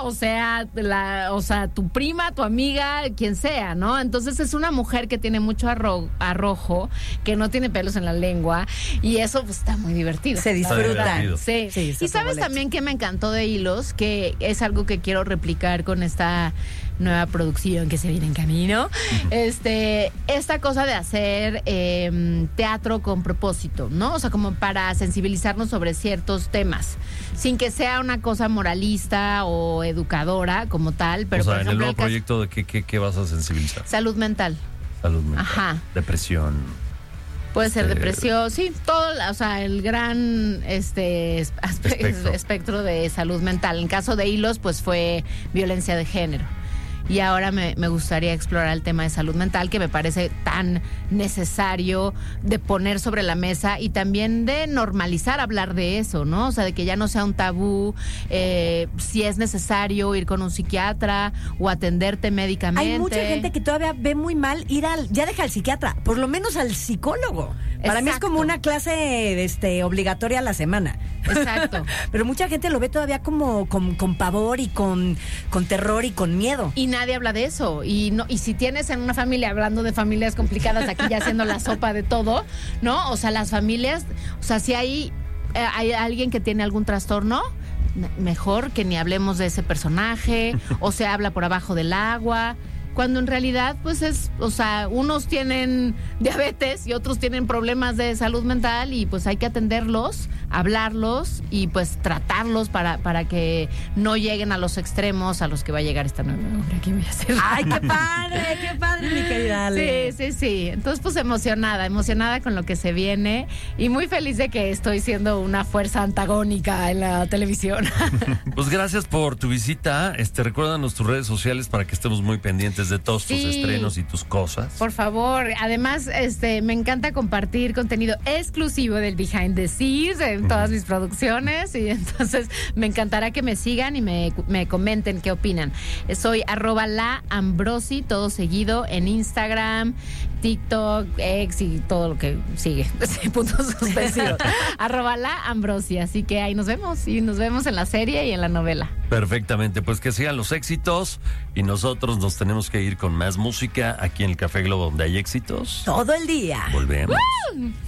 o sea, tu prima, tu amiga, quien sea, ¿no? Entonces es una mujer que tiene mucho arrojo, que no tiene pelos en la lengua, y eso pues está muy divertido. Se disfruta. Sí. Y sabes también que me encantó de Hilos, que es algo que quiero replicar con esta nueva producción que se viene en camino. Esta cosa de hacer teatro con propósito, ¿no? O sea, como para sensibilizarnos sobre ciertos temas, sin que sea una cosa moralista o educadora como tal. Pero o sea, por en ejemplo, el nuevo proyecto, ¿de qué vas a sensibilizar? Salud mental. Salud mental. Ajá. Depresión. Puede ser depresión, sí, todo, o sea, el gran espectro de salud mental. En caso de Hilos, pues fue violencia de género. Y ahora me gustaría explorar el tema de salud mental, que me parece tan necesario de poner sobre la mesa y también de normalizar hablar de eso, ¿no? O sea, de que ya no sea un tabú, si es necesario ir con un psiquiatra o atenderte médicamente. Hay mucha gente que todavía ve muy mal ya deja al psiquiatra, por lo menos al psicólogo. Para mí es como una clase obligatoria a la semana. Exacto. Pero mucha gente lo ve todavía como con pavor y con terror y con miedo. Y nadie habla de eso. Y si tienes en una familia, hablando de familias complicadas, aquí ya haciendo la sopa de todo, ¿no? O sea, las familias, o sea, si hay alguien que tiene algún trastorno, mejor que ni hablemos de ese personaje, o se habla por abajo del agua. Cuando en realidad, pues unos tienen diabetes y otros tienen problemas de salud mental, y pues hay que atenderlos, hablarlos y pues tratarlos para que no lleguen a los extremos a los que va a llegar esta nueva obra que voy a hacer. ¡Ay, qué padre, mi querida Ale! Sí. Entonces, pues emocionada con lo que se viene y muy feliz de que estoy siendo una fuerza antagónica en la televisión. Pues gracias por tu visita. Recuérdanos tus redes sociales para que estemos muy pendientes de todos tus estrenos y tus cosas. Por favor. Además, me encanta compartir contenido exclusivo del Behind the Scenes en todas mis producciones, y entonces me encantará que me sigan y me comenten qué opinan. Soy @laambrosi, todo seguido, en Instagram, TikTok, X y todo lo que sigue. Puntos suspensivos. @laambrosi. Así que ahí nos vemos, y nos vemos en la serie y en la novela. Perfectamente, pues que sigan los éxitos, y nosotros nos tenemos que ir con más música aquí en el Café Globo, donde hay éxitos. Todo el día. Volvemos.